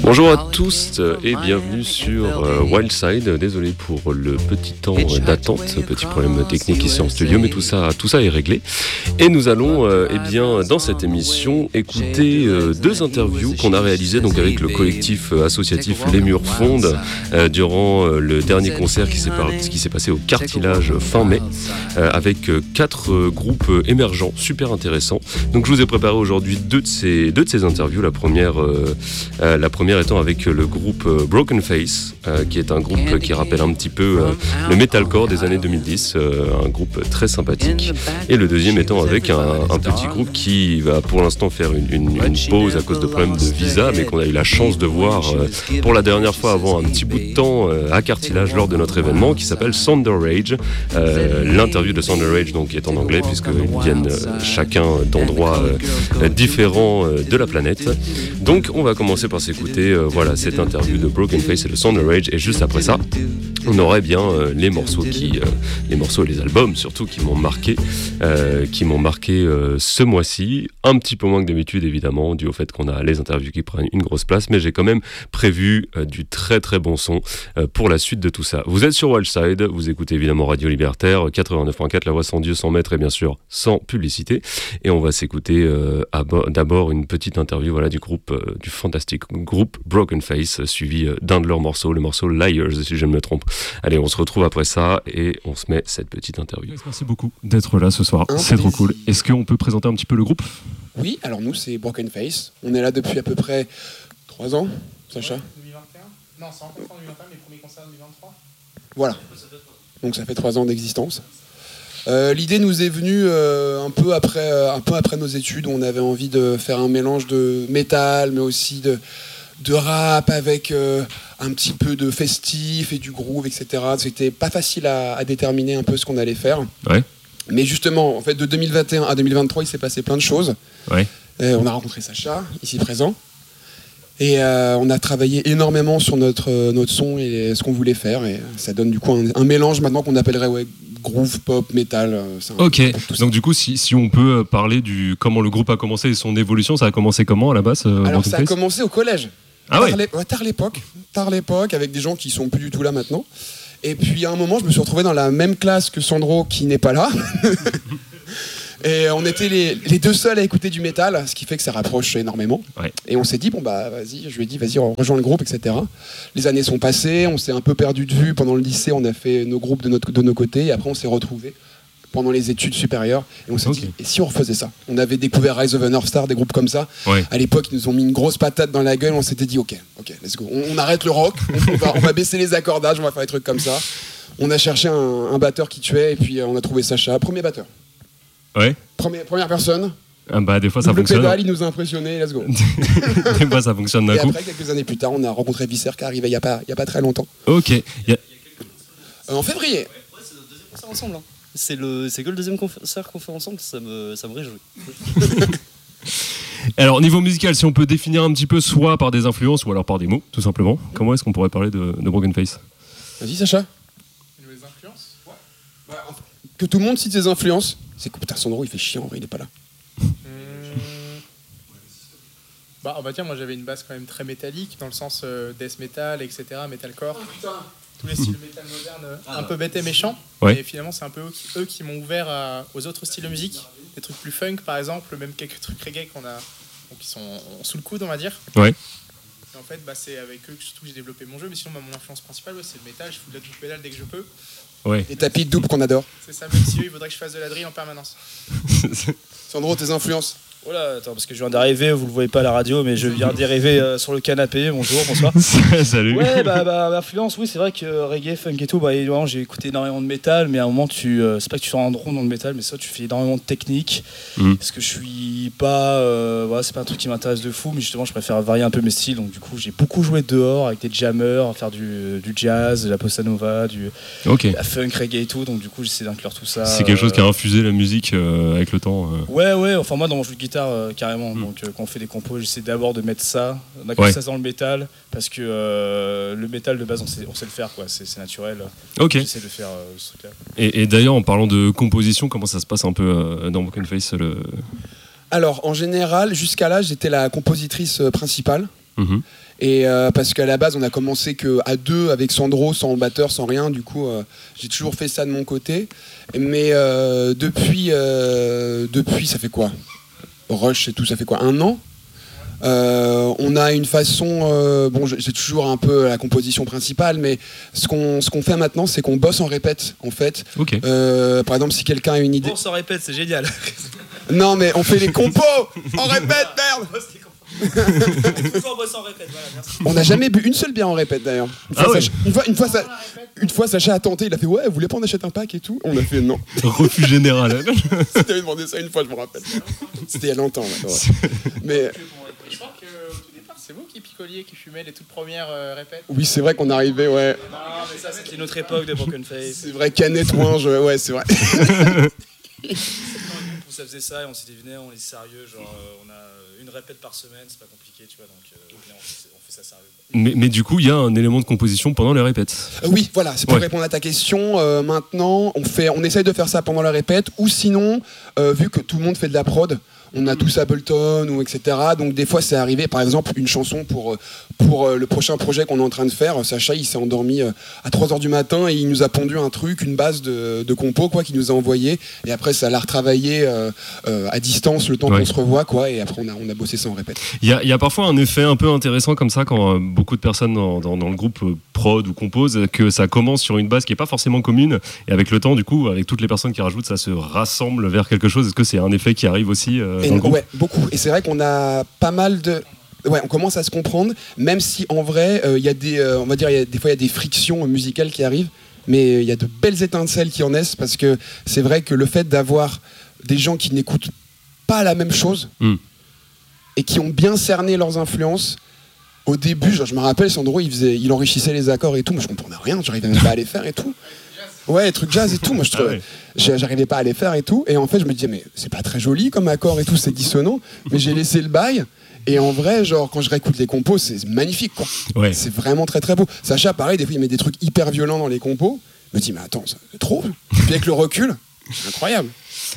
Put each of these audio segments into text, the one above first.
Bonjour à tous et bienvenue sur Wildside. Désolé pour le petit temps d'attente, petit problème technique ici en studio, mais tout ça est réglé. Et nous allons, dans cette émission, écouter deux interviews qu'on a réalisées donc avec le collectif associatif Les Murs Fondent durant le dernier concert qui s'est passé au Cartilage fin mai, avec 4 groupes émergents super intéressants. Donc je vous ai préparé aujourd'hui deux de ces interviews. La première étant avec le groupe Broken Face, qui est un groupe qui rappelle un petit peu le metalcore des années 2010, un groupe très sympathique. Et le deuxième étant avec un petit groupe qui va pour l'instant faire une pause à cause de problèmes de visa, mais qu'on a eu la chance de voir pour la dernière fois avant un petit bout de temps à Cartilage lors de notre événement, qui s'appelle Thunder Rage. L'interview de Thunder Rage donc est en anglais, puisqu'ils viennent chacun d'endroits différents de la planète. Donc on va commencer par s'écouter cette interview de Broken Face et de Thunder Rage, et juste après ça on aurait bien les morceaux et les albums surtout qui m'ont marqué ce mois-ci, un petit peu moins que d'habitude évidemment, dû au fait qu'on a les interviews qui prennent une grosse place, mais j'ai quand même prévu du très très bon son pour la suite de tout ça. Vous êtes sur Wildside, vous écoutez évidemment Radio Libertaire 89.4, la voix sans Dieu, sans maître et bien sûr sans publicité, et on va s'écouter d'abord une petite interview du fantastique groupe Broken Face, suivi d'un de leurs morceaux, le morceau Liars si je ne me trompe. Allez, on se retrouve après ça et on se met cette petite interview. Merci beaucoup d'être là ce soir, c'est trop cool. Est-ce qu'on peut présenter un petit peu le groupe ? Oui, alors nous c'est Broken Face, on est là depuis à peu près 3 ans, Sacha ? 2021 ? Non, c'est encore en 2021, les premiers concerts en 2023. Voilà, donc ça fait 3 ans d'existence. L'idée nous est venue un peu après nos études, où on avait envie de faire un mélange de métal, mais aussi de rap avec un petit peu de festif et du groove, etc. C'était pas facile à déterminer un peu ce qu'on allait faire. Ouais. Mais justement, en fait, de 2021 à 2023, il s'est passé plein de choses. Ouais. On a rencontré Sacha, ici présent. Et on a travaillé énormément sur notre son et ce qu'on voulait faire. Et ça donne du coup un mélange maintenant qu'on appellerait groove, pop, metal. Ok, donc du coup, si on peut parler comment le groupe a commencé et son évolution, ça a commencé comment à la base Alors ça a commencé au collège. Ah ouais. Tard l'époque, avec des gens qui sont plus du tout là maintenant. Et puis à un moment, je me suis retrouvé dans la même classe que Sandro, qui n'est pas là. Et on était les deux seuls à écouter du métal, ce qui fait que ça rapproche énormément. Ouais. Et on s'est dit, vas-y, je lui ai dit, vas-y, on rejoint le groupe, etc. Les années sont passées, on s'est un peu perdu de vue pendant le lycée, on a fait nos groupes de nos côtés, et après on s'est retrouvés pendant les études supérieures, et on s'est dit, et si on refaisait ça ? On avait découvert Rise of the North Star, des groupes comme ça. Ouais. À l'époque, ils nous ont mis une grosse patate dans la gueule, on s'était dit, ok, let's go. On arrête le rock, on va baisser les accordages, on va faire des trucs comme ça. On a cherché un batteur qui tuait, et puis on a trouvé Sacha, premier batteur. Ouais. Première personne. Des fois ça fonctionne. Le pédale, il nous a impressionné, let's go. Des fois ça fonctionne d'un coup. Et après, quelques années plus tard, on a rencontré Visser qui est arrivé il y a pas très longtemps. Ok. En février. Ouais, c'est notre deuxième concert ensemble. Hein. C'est que le deuxième concert qu'on fait ensemble, ça me réjouit. Alors niveau musical, si on peut définir un petit peu, soit par des influences ou alors par des mots, tout simplement, comment est-ce qu'on pourrait parler de Broken Face ? Vas-y Sacha. Les influences ? Ouais. Que tout le monde cite ses influences. C'est que putain, Sandro il fait chier en vrai, il est pas là. On va dire, moi j'avais une base quand même très métallique, dans le sens death metal, etc., metalcore. Oh, putain. Tous les styles métal modernes, un peu bêtes et méchants. Ouais. Et finalement, c'est un peu eux qui m'ont ouvert aux autres styles de musique. Des trucs plus funk, par exemple, même quelques trucs reggae qui sont sous le coude, on va dire. Ouais. Et en fait, c'est avec eux que surtout j'ai développé mon jeu. Mais sinon, mon influence principale, c'est le métal. Je fous de la double pédale dès que je peux. Ouais. Des tapis de double qu'on adore. C'est ça, même si eux, il faudrait que je fasse de la drill en permanence. Sandro, tes influences ? Oh là, attends, parce que je viens d'arriver, vous le voyez pas à la radio, mais je viens d'arriver sur le canapé. Bonjour, bonsoir. Salut. Ouais, influence, oui, c'est vrai que reggae, funk et tout, évidemment, j'ai écouté énormément de métal, mais à un moment, c'est pas que tu te rends rond dans le métal, mais ça, tu fais énormément de technique. Parce que je suis pas. C'est pas un truc qui m'intéresse de fou, mais justement, je préfère varier un peu mes styles. Donc, du coup, j'ai beaucoup joué dehors avec des jammers, faire du jazz, de la bossa nova, la funk, reggae et tout. Donc, du coup, j'essaie d'inclure tout ça. C'est quelque chose qui a infusé la musique avec le temps. Ouais, enfin, moi, dans mon jeu de guitare, carrément. Donc quand on fait des compos, j'essaie d'abord de mettre ça, d'inclure ça dans le métal, parce que le métal de base on sait le faire, quoi. C'est naturel. J'essaie de faire ce truc-là. Et d'ailleurs, en parlant de composition, comment ça se passe un peu dans Broken Face Alors en général, jusqu'à là, j'étais la compositrice principale. Et parce qu'à la base, on a commencé qu'à 2 avec Sandro, sans batteur, sans rien. Du coup, j'ai toujours fait ça de mon côté. Mais depuis, ça fait quoi ? Rush et tout, ça fait quoi ? 1 an ? On a une façon, c'est toujours un peu la composition principale, mais ce qu'on fait maintenant, c'est qu'on bosse en répète, en fait. Okay. Par exemple, si quelqu'un a une idée. On bosse en répète, c'est génial. Non, mais on fait les compos en répète, merde. On n'a jamais bu une seule bière en répète d'ailleurs. Une fois, Sacha a tenté, il a fait ouais, vous voulez pas on achète un pack et tout. On a fait non. Refus général. Si t'avais demandé ça une fois, je me rappelle. C'était il y a longtemps. Ouais. Mais je crois qu'au tout départ, c'est vous qui picoliez, qui fumez les toutes premières répètes. Oui, c'est vrai qu'on arrivait, ouais. Non, mais ça c'était notre époque de Broken Face. C'est vrai, canette ouinge, ouais, c'est vrai. Ça faisait ça et on s'est dit venez, on est sérieux, genre on a une répète par semaine, c'est pas compliqué, tu vois, donc on fait ça sérieux. Mais du coup, il y a un élément de composition pendant les répètes. Oui, voilà, c'est pour répondre à ta question. Maintenant, on essaye de faire ça pendant la répète, ou sinon, vu que tout le monde fait de la prod, on a tous Ableton ou etc. Donc des fois c'est arrivé, par exemple une chanson pour le prochain projet qu'on est en train de faire. Sacha il s'est endormi à 3h du matin et il nous a pondu un truc, une base de compo quoi, qu'il nous a envoyé. Et après ça l'a retravaillé à distance le temps qu'on se revoit quoi. Et après on a bossé ça en répète. Il y a parfois un effet un peu intéressant comme ça quand beaucoup de personnes dans le groupe prod ou composent, que ça commence sur une base qui est pas forcément commune et avec le temps du coup avec toutes les personnes qui rajoutent ça se rassemble vers quelque chose. Est-ce que c'est un effet qui arrive aussi ouais, beaucoup. Et c'est vrai qu'on a pas mal de... Ouais, on commence à se comprendre, même si en vrai, il y a des, on va dire, des fois il y a des frictions musicales qui arrivent, mais il y a de belles étincelles qui en naissent, parce que c'est vrai que le fait d'avoir des gens qui n'écoutent pas la même chose et qui ont bien cerné leurs influences, au début, genre, je me rappelle, Sandro, il enrichissait les accords et tout, moi je comprenais rien, j'arrivais même pas à les faire et tout. Ouais, trucs jazz et tout, moi je trouvais, j'arrivais pas à les faire et tout, et en fait je me disais mais c'est pas très joli comme accord et tout, c'est dissonant, mais j'ai laissé le bail, et en vrai genre quand je réécoute les compos c'est magnifique quoi, c'est vraiment très très beau. Sacha pareil, des fois il met des trucs hyper violents dans les compos, je me dis mais attends, c'est trop, puis avec le recul, c'est incroyable.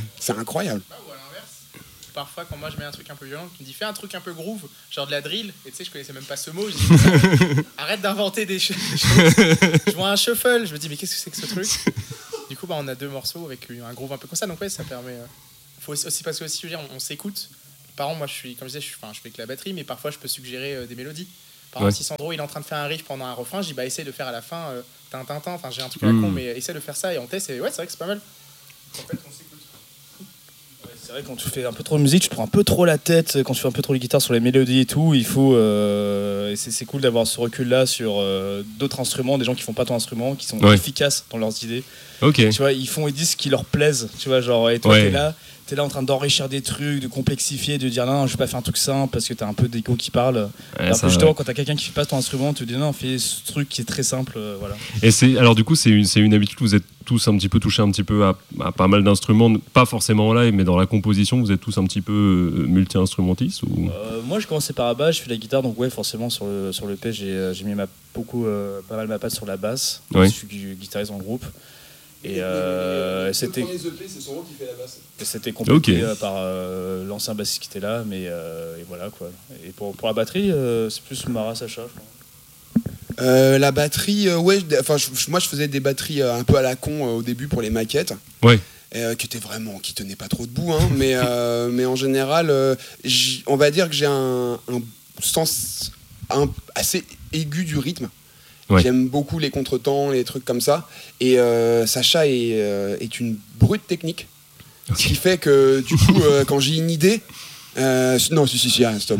Parfois quand moi je mets un truc un peu violent, tu me dis fais un truc un peu groove, genre de la drill, et tu sais je connaissais même pas ce mot, je dis arrête d'inventer des choses. Je vois un shuffle, je me dis mais qu'est-ce que c'est que ce truc. Du coup on a 2 morceaux avec un groove un peu comme ça, donc ouais ça permet. Faut aussi parce que aussi on s'écoute. Par exemple moi je suis comme je disais, je fais que la batterie, mais parfois je peux suggérer des mélodies. Par exemple si Sandro il est en train de faire un riff pendant un refrain, je dis essaye de faire à la fin tintin, enfin j'ai un truc à la con, mais essaye de faire ça et on teste et ouais c'est vrai que c'est pas mal. En fait on s'écoute. C'est vrai, quand tu fais un peu trop de musique, tu te prends un peu trop la tête, quand tu fais un peu trop les guitares sur les mélodies et tout, il faut... c'est cool d'avoir ce recul-là sur d'autres instruments, des gens qui font pas ton instrument, qui sont efficaces dans leurs idées. Okay. Tu vois, ils disent ce qui leur plaise, tu vois, genre, et toi t'es là en train d'enrichir des trucs, de complexifier, de dire non, je vais pas faire un truc simple parce que t'as un peu d'ego qui parle. Justement, quand t'as quelqu'un qui fait pas ton instrument, tu te dis non, fais ce truc qui est très simple, voilà. Et alors du coup, c'est une habitude, vous êtes tous un petit peu touchés un petit peu à pas mal d'instruments, pas forcément en live, mais dans la composition, vous êtes tous un petit peu multi-instrumentistes ou... Moi, j'ai commencé par la basse, je fais la guitare, donc ouais, forcément sur le P, j'ai mis pas mal ma patte sur la basse. Je suis guitariste dans le groupe. Et c'était compliqué par l'ancien bassiste qui était là, mais et voilà quoi. Et pour la batterie, c'est plus Mara Sacha, je crois. La batterie, moi je faisais des batteries un peu à la con au début pour les maquettes, qui tenaient pas trop debout, hein, mais en général, on va dire que j'ai un sens assez aigu du rythme. J'aime beaucoup les contretemps, les trucs comme ça. Et Sacha est une brute technique. Ce qui fait que, du coup, quand j'ai une idée... non, stop.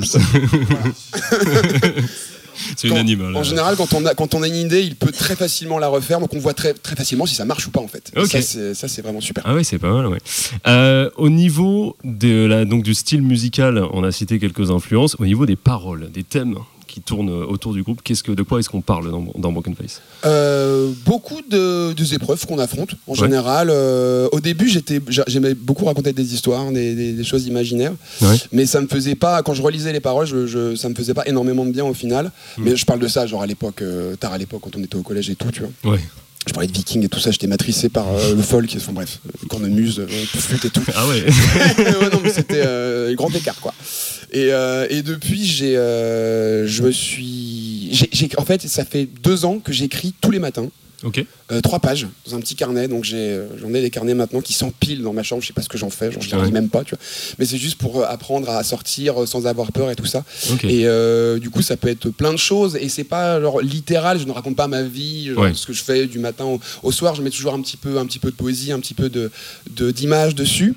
C'est unanime. En général, quand on a une idée, il peut très facilement la refaire. Donc on voit très, très facilement si ça marche ou pas, en fait. Ça, c'est vraiment super. Ah oui, c'est pas mal, au niveau du style musical, on a cité quelques influences. Au niveau des paroles, des thèmes qui tournent autour du groupe, de quoi est-ce qu'on parle dans Broken Face ? Beaucoup des épreuves qu'on affronte en général. Au début, j'aimais beaucoup raconter des histoires, des choses imaginaires, mais ça me faisait pas, quand je relisais les paroles, ça me faisait pas énormément de bien au final. Mais je parle de ça genre à l'époque, tard à l'époque quand on était au collège et tout, tu vois. Je parlais de Vikings et tout ça, j'étais matricé par le folk, enfin bref, cornemuse, flûte et tout. Ah ouais. Non mais c'était grand écart quoi. Et depuis, en fait, ça fait 2 ans que j'écris tous les matins. Ok. 3 pages dans un petit carnet, donc j'en ai des carnets maintenant qui s'empilent dans ma chambre, je sais pas ce que j'en fais, genre je les lis même pas, tu vois. Mais c'est juste pour apprendre à sortir sans avoir peur et tout ça. Okay. Et du coup ça peut être plein de choses et c'est pas genre littéral, je ne raconte pas ma vie, genre, ce que je fais du matin au soir, je mets toujours un petit peu de poésie, un petit peu d'images dessus.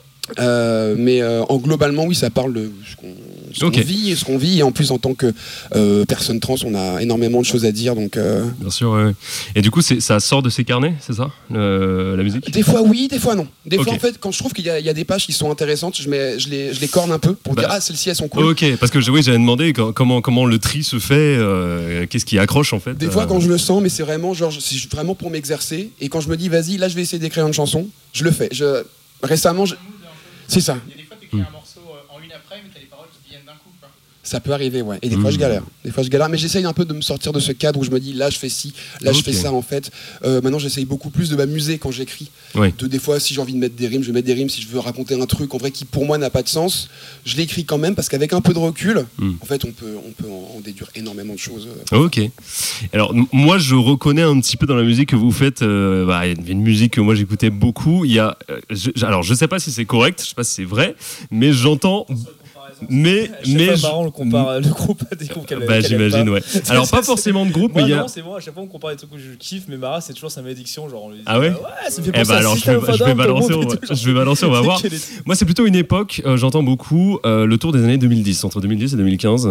Mais globalement oui, ça parle de ce qu'on vit et en plus en tant que personne trans on a énormément de choses à dire donc Bien sûr, ouais. Et du coup ça sort de ces carnets, c'est ça, la musique? Des fois oui, des fois non. Des fois en fait quand je trouve qu'il y a des pages qui sont intéressantes, je les corne un peu pour dire celles-ci elles sont cool. Ok, parce que j'avais demandé comment le tri se fait, qu'est-ce qui accroche en fait. Des fois quand je le sens, mais c'est vraiment pour m'exercer et quand je me dis vas-y là je vais essayer d'écrire une chanson, je le fais. Récemment c'est ça. Il y a des fois t'écris un morceau en une après mais t'as les paroles qui viennent d'un coup quoi. Ça peut arriver, ouais. Et des fois, je galère. Mais j'essaye un peu de me sortir de ce cadre où je me dis, là, je fais ci, là, je fais ça, en fait. Maintenant, j'essaye beaucoup plus de m'amuser quand j'écris. Des fois, si j'ai envie de mettre des rimes, je vais mettre des rimes. Si je veux raconter un truc, en vrai, qui pour moi n'a pas de sens, je l'écris quand même parce qu'avec un peu de recul, en fait, on peut en déduire énormément de choses. Ok. Alors, moi, je reconnais un petit peu dans la musique que vous faites. Il y a une musique que moi, j'écoutais beaucoup. Alors, je sais pas si c'est correct, je sais pas si c'est vrai, mais j'entends. Mais marrant, on compare le groupe à des groupes qu'elle j'imagine, ouais. Alors pas forcément de groupe, mais il y a. Non, c'est moi. À chaque fois, on compare des trucs que je kiffe, mais Mara, c'est toujours sa malédiction, genre. On lui dit, ah ouais. Ouais, ça me fait penser à alors je vais balancer, on va voir. Moi, c'est plutôt une époque. J'entends beaucoup le tour des années 2010, entre 2010 et 2015.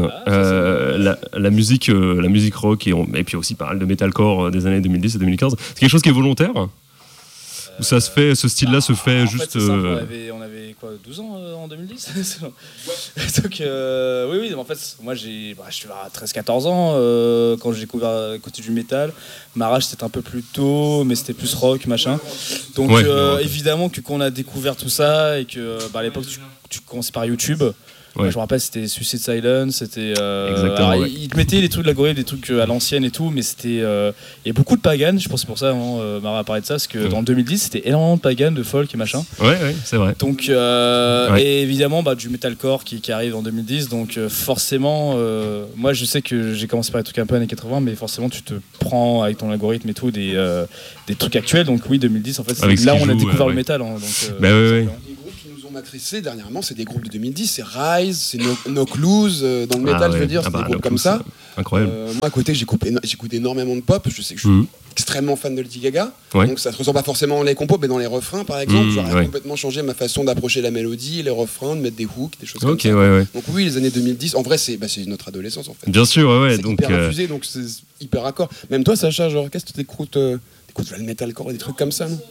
La musique rock et puis aussi pas mal de metalcore des années 2010 et 2015. C'est quelque chose qui est volontaire. Où ça se fait, ce style-là se fait juste. Fait, simple, on avait quoi, 12 ans en 2010. Donc oui, en fait, moi je suis à 13-14 ans quand j'ai découvert l'écoute du métal. Mara c'était un peu plus tôt, mais c'était plus rock, machin. Donc évidemment que quand on a découvert tout ça et que à l'époque tu commençais par YouTube. Je me rappelle, c'était Suicide Silence, c'était. Il te mettait des trucs de l'algorithme, des trucs à l'ancienne et tout, mais c'était. Il y a beaucoup de pagan, je pense que c'est pour ça, Mara a parlé de ça, parce que dans le 2010, c'était énormément de pagan, de folk et machin. Ouais, c'est vrai. Donc, et évidemment, du metalcore qui arrive en 2010, donc forcément, moi je sais que j'ai commencé par des trucs un peu années 80, mais forcément, tu te prends avec ton algorithme et tout des trucs actuels, donc oui, 2010, en fait, c'est là où on a découvert le métal. Matricé dernièrement, c'est des groupes de 2010, c'est Rise, c'est No Clues, dans le métal, je veux dire, c'est des groupes comme ça. Incroyable. Moi, à côté, j'écoute énormément de pop, je sais que je suis extrêmement fan de Lady Gaga, donc ça se ressent pas forcément dans les compos, mais dans les refrains, par exemple, j'aurais complètement changé ma façon d'approcher la mélodie, les refrains, de mettre des hooks, des choses comme ça. Donc oui, les années 2010, en vrai, c'est notre adolescence, en fait. Bien sûr, c'est donc hyper infusé, donc c'est hyper raccord. Même toi, Sacha, genre, qu'est-ce que t'écoutes le metalcore, des trucs comme ça, non?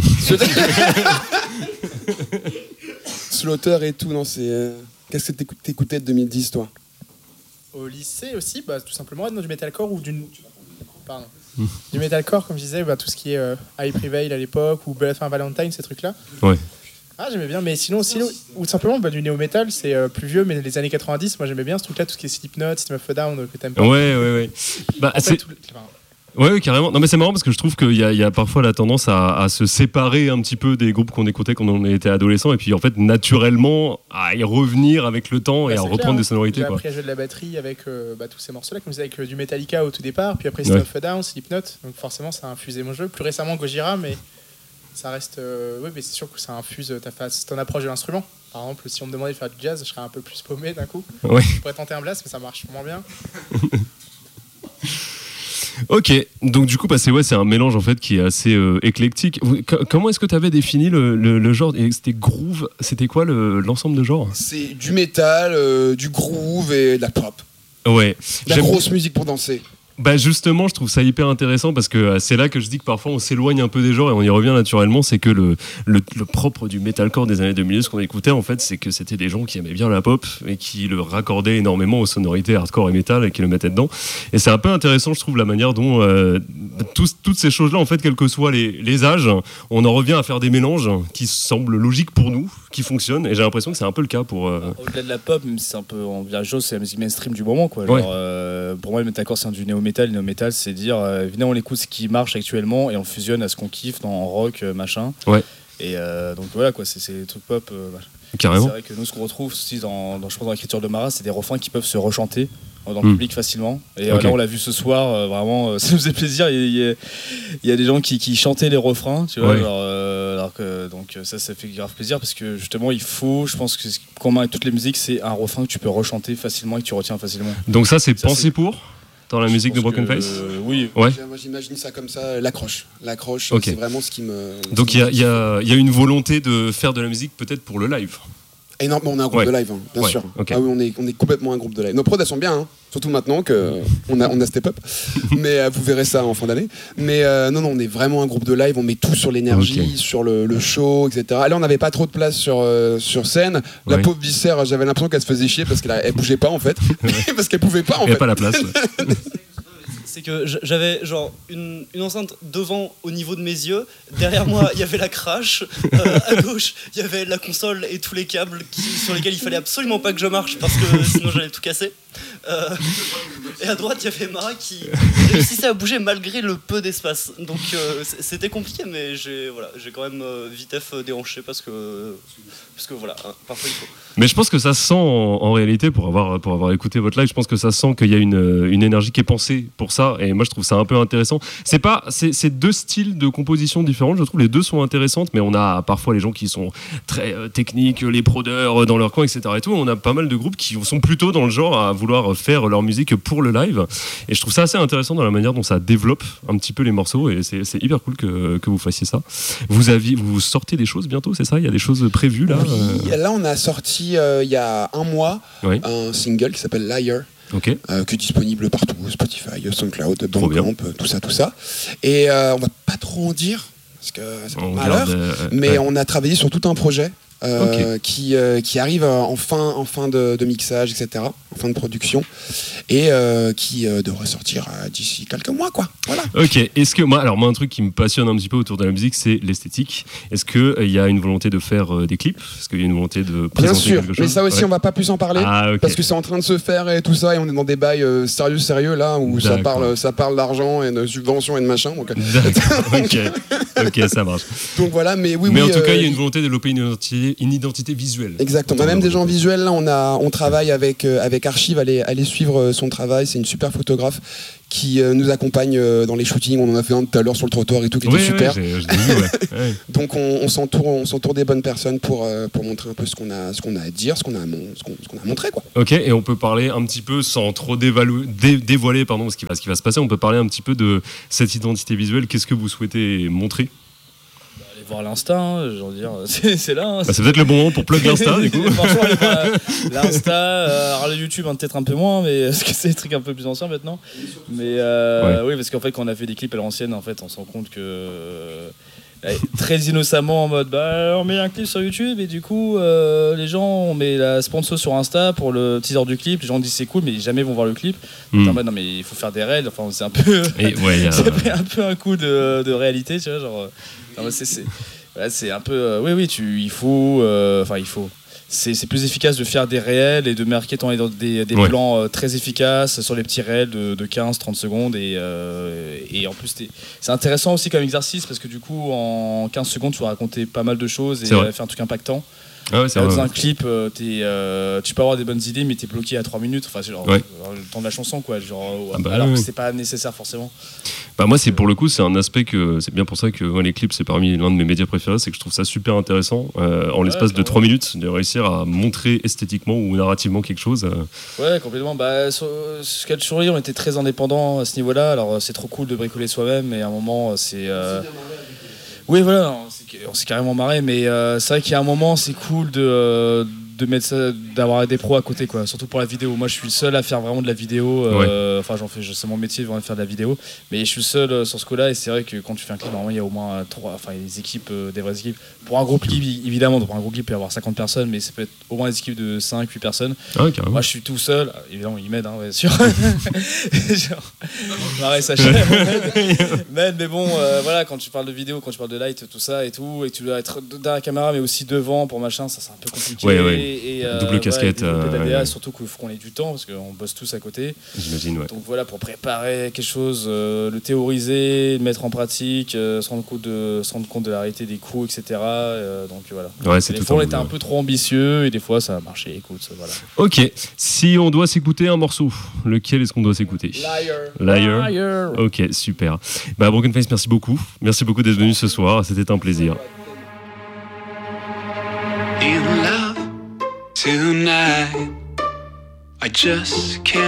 Slaughter et tout, non, c'est. Qu'est-ce que t'écoutais de 2010, toi? Au lycée aussi, tout simplement du metalcore ou du metalcore, comme je disais, tout ce qui est High Prevail à l'époque ou Valentine, ces trucs-là. Ouais. Ah, j'aimais bien, mais sinon ou simplement du néo-metal, c'est plus vieux, mais les années 90, moi j'aimais bien ce truc-là, tout ce qui est Slipknot, System of a Down, que t'aimes pas. Ouais. Ouais, carrément. Non, mais c'est marrant parce que je trouve qu'il y a parfois la tendance à se séparer un petit peu des groupes qu'on écoutait quand on était adolescent et puis en fait naturellement à y revenir avec le temps et à reprendre des sonorités. J'ai appris à jouer de la batterie avec tous ces morceaux-là, comme je disais, avec du Metallica au tout départ, puis après System of a Down, Slipknot, donc forcément ça a infusé mon jeu. Plus récemment Gojira, mais ça reste. Oui, mais c'est sûr que ça infuse ton approche de l'instrument. Par exemple, si on me demandait de faire du jazz, je serais un peu plus paumé d'un coup. Ouais. Je pourrais tenter un blast, mais ça marche moins bien. Ok, donc du coup, c'est un mélange en fait qui est assez éclectique. Comment est-ce que tu avais défini le genre? C'était groove, c'était quoi l'ensemble de genres? C'est du métal, du groove et de la pop. Ouais. La grosse musique pour danser. Justement, je trouve ça hyper intéressant parce que c'est là que je dis que parfois on s'éloigne un peu des genres et on y revient naturellement. C'est que le propre du metalcore des années 2000, ce qu'on écoutait en fait, c'est que c'était des gens qui aimaient bien la pop et qui le raccordaient énormément aux sonorités hardcore et metal et qui le mettaient dedans. Et c'est un peu intéressant, je trouve, la manière dont toutes ces choses-là, en fait, quels que soient les âges, on en revient à faire des mélanges qui semblent logiques pour nous, qui fonctionnent. Et j'ai l'impression que c'est un peu le cas pour. Au-delà de la pop, même si c'est un peu en virage, c'est la musique mainstream du moment, quoi. Genre, pour moi, le metalcore, c'est du néo-metal. Le néo-metal, c'est dire, venez, on écoute ce qui marche actuellement et on fusionne à ce qu'on kiffe en rock, machin. Ouais. Et donc voilà, quoi, c'est des trucs pop. Carrément. C'est vrai que nous, ce qu'on retrouve aussi je pense, dans l'écriture de Mara, c'est des refrains qui peuvent se rechanter dans le public facilement. Et là, on l'a vu ce soir, vraiment, ça nous faisait plaisir. Il y a des gens qui chantaient les refrains, tu vois, alors que, donc ça fait grave plaisir parce que justement, je pense que ce commun avec toutes les musiques, c'est un refrain que tu peux rechanter facilement et que tu retiens facilement. Donc ça, c'est pensé pour dans la musique de Broken Face oui. Ouais. Moi j'imagine ça comme ça, l'accroche, c'est vraiment ce qui me... Donc il y a une volonté de faire de la musique peut-être pour le live. Énorme, on est un groupe de live, bien sûr. Okay. Ah oui, on est complètement un groupe de live. Nos prods elles sont bien, surtout maintenant qu'on a step up. Mais vous verrez ça en fin d'année. Mais non, on est vraiment un groupe de live. On met tout sur l'énergie, sur le show, etc. Là, on n'avait pas trop de place sur scène. La pauvre Viscère, j'avais l'impression qu'elle se faisait chier parce qu'elle bougeait pas en fait, parce qu'elle pouvait pas en fait. Il n'y a pas la place. C'est que j'avais genre une enceinte devant au niveau de mes yeux, derrière moi il y avait la crash, à gauche il y avait la console et tous les câbles sur lesquels il fallait absolument pas que je marche parce que sinon j'allais tout casser. Et à droite il y avait Mara qui réussissait à bouger malgré le peu d'espace. Donc c'était compliqué, mais j'ai quand même vite déhanché parce que voilà, parfois il faut. Mais je pense que ça se sent en réalité, pour avoir écouté votre live, je pense que ça se sent qu'il y a une énergie qui est pensée pour ça. Et moi je trouve ça un peu intéressant. C'est deux styles de composition différents, je trouve les deux sont intéressantes, mais on a parfois les gens qui sont très techniques, les prodeurs dans leur coin, etc. et tout. On a pas mal de groupes qui sont plutôt dans le genre à vouloir faire leur musique pour le live. Et je trouve ça assez intéressant dans la manière dont ça développe un petit peu les morceaux, et c'est hyper cool que vous fassiez ça. Vous sortez des choses bientôt, c'est ça? Il y a des choses prévues là? Oui, là on a sorti il y a un mois un single qui s'appelle Liar. Qui est disponible partout, Spotify, SoundCloud, Bandcamp, tout ça. Et on va pas trop en dire parce que c'est pas malheur, mais on a travaillé sur tout un projet qui arrive en fin de mixage, etc., en fin de production, et qui devrait sortir d'ici quelques mois, quoi. Voilà. Ok. Est-ce que moi, un truc qui me passionne un petit peu autour de la musique, c'est l'esthétique. Est-ce que il y a une volonté de faire des clips? Est-ce qu'il y a une volonté de présenter quelque chose? Mais ça aussi, on va pas plus en parler parce que c'est en train de se faire et tout ça, et on est dans des bails sérieux là où ça parle d'argent et de subventions et de machin. Donc... ok, ça marche. Donc voilà, mais oui. Mais en tout cas, il y a une volonté de développer une identité visuelle. Exactement. On a même des gens visuels là. On travaille avec Archive. Allez suivre son travail. C'est une super photographe qui nous accompagne dans les shootings. On en a fait un tout à l'heure sur le trottoir et tout, qui était super. Donc on s'entoure des bonnes personnes pour montrer un peu ce qu'on a à dire, ce qu'on a montré, quoi. Ok, et on peut parler un petit peu sans trop dévoiler ce qui va se passer. On peut parler un petit peu de cette identité visuelle. Qu'est-ce que vous souhaitez montrer? Allez voir l'Insta, je veux dire, c'est là. C'est peut-être le bon moment pour plug l'Insta, du coup. Franchement, l'Insta, alors le YouTube, peut-être un peu moins, mais parce que c'est des trucs un peu plus anciens maintenant. Mais oui, parce qu'en fait, quand on a fait des clips à l'ancienne, en fait, on se rend compte que très innocemment en mode on met un clip sur YouTube et du coup les gens, on met la sponsor sur Insta pour le teaser du clip, les gens disent c'est cool mais jamais vont voir le clip. Non mais il faut faire des raids, enfin c'est un peu c'est un peu un coup de réalité, tu vois, genre c'est un peu il faut c'est plus efficace de faire des réels et de marquer des plans très efficaces sur les petits réels de 15-30 secondes et en plus c'est intéressant aussi comme exercice parce que du coup en 15 secondes tu vas raconter pas mal de choses et faire un truc impactant. Dans un clip tu peux avoir des bonnes idées mais t'es bloqué à 3 minutes, enfin genre le temps de la chanson, quoi, genre alors que c'est pas nécessaire forcément. Moi c'est pour le coup c'est un aspect que c'est bien pour ça que les clips c'est parmi l'un de mes médias préférés, c'est que je trouve ça super intéressant en l'espace de 3 minutes de réussir à montrer esthétiquement ou narrativement quelque chose. Ouais, complètement. Sur Sketch Story on était très indépendants à ce niveau-là, alors c'est trop cool de bricoler soi-même mais à un moment c'est oui, voilà, on s'est carrément marré, mais c'est vrai qu'il y a un moment, c'est cool de mettre ça, d'avoir des pros à côté, quoi. Surtout pour la vidéo. Moi, je suis le seul à faire vraiment de la vidéo. Enfin, c'est mon métier, de faire de la vidéo. Mais je suis le seul sur ce coup-là, et c'est vrai que quand tu fais un clip, normalement, il y a au moins 3, enfin, des équipes, des vraies équipes. Pour un gros clip, évidemment, pour un gros clip, il peut y avoir 50 personnes, mais ça peut être au moins des équipes de 5-8 personnes. Moi, je suis tout seul. Évidemment, ils m'aident, bien sûr. Mais bon, voilà, quand tu parles de vidéo, quand tu parles de light, tout ça et tout, et que tu dois être derrière la caméra, mais aussi devant pour machin, ça c'est un peu compliqué. double casquette. DA, surtout qu'il faut qu'on ait du temps parce qu'on bosse tous à côté. J'imagine, ouais. Donc voilà, pour préparer quelque chose, le théoriser, le mettre en pratique, se rendre compte de la réalité des coûts, etc. Donc voilà. Ouais, c'est des tout fois, on un était un boulot. peu trop ambitieux et des fois, ça a marché. Écoute, voilà. Ok, si on doit s'écouter un morceau, lequel est-ce qu'on doit s'écouter ? Liar. Ok, super. Broken Face, merci beaucoup. Merci beaucoup d'être venu ce soir. C'était un plaisir. In love tonight, I just can't